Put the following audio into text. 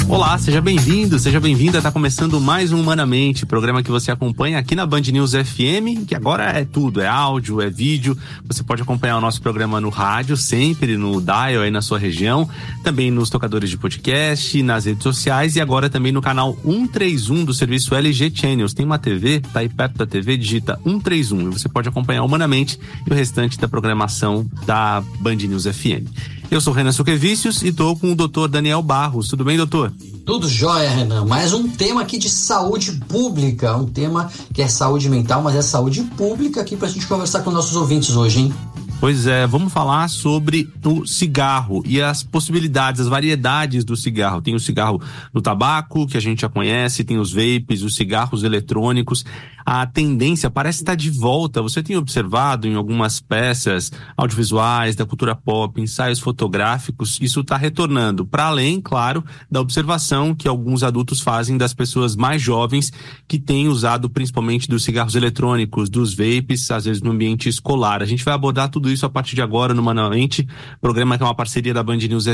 Olá, seja bem-vindo, seja bem-vinda. Está começando mais um Humanamente, programa que você acompanha aqui na Band News FM, que agora é tudo, é áudio, é vídeo. Você pode acompanhar o nosso programa no rádio, sempre no dial aí na sua região, também nos tocadores de podcast, nas redes sociais e agora também no canal 131 do serviço LG Channels. Tem uma TV, tá aí perto da TV, digita 131 e você pode acompanhar Humanamente e o restante da programação da Band News FM. Eu sou Renan Suquevicius e estou com o Dr. Daniel Barros. Tudo bem, doutor? Tudo jóia, Renan. Mais um tema aqui de saúde pública. Um tema que é saúde mental, mas é saúde pública aqui pra gente conversar com nossos ouvintes hoje, hein? Pois é, vamos falar sobre o cigarro e as possibilidades, as variedades do cigarro. Tem o cigarro do tabaco, que a gente já conhece, tem os vapes, os cigarros eletrônicos. A tendência parece estar de volta. Você tem observado em algumas peças audiovisuais, da cultura pop, ensaios fotográficos, isso está retornando. Para além, claro, da observação que alguns adultos fazem das pessoas mais jovens que têm usado principalmente dos cigarros eletrônicos, dos vapes, às vezes no ambiente escolar. A gente vai abordar tudo isso a partir de agora no Humanamente, programa que é uma parceria da Band News